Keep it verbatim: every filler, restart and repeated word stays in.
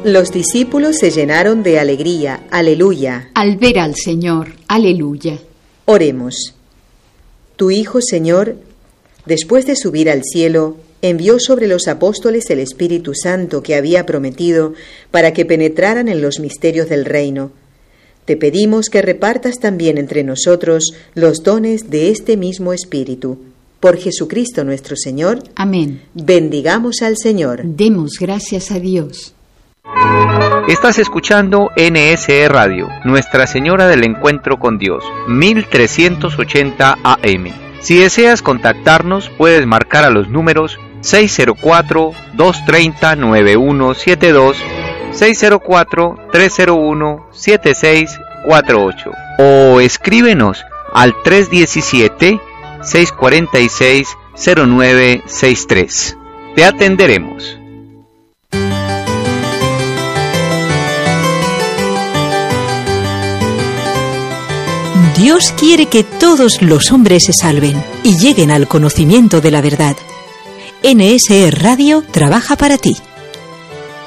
Los discípulos se llenaron de alegría, aleluya, al ver al Señor, aleluya. Oremos. Tu Hijo, Señor, después de subir al cielo, envió sobre los apóstoles el Espíritu Santo que había prometido para que penetraran en los misterios del reino. Te pedimos que repartas también entre nosotros los dones de este mismo Espíritu. Por Jesucristo nuestro Señor. Amén. Bendigamos al Señor. Demos gracias a Dios. Estás escuchando N S E Radio, Nuestra Señora del Encuentro con Dios, mil trescientos ochenta A M. Si deseas contactarnos, puedes marcar a los números seis cero cuatro, dos tres cero, nueve uno siete dos, seis cero cuatro, tres cero uno, siete seis cuatro ocho o escríbenos al tres uno siete, seis cuatro seis, cero nueve seis tres. Te atenderemos. Dios quiere que todos los hombres se salven y lleguen al conocimiento de la verdad. N S E Radio trabaja para ti.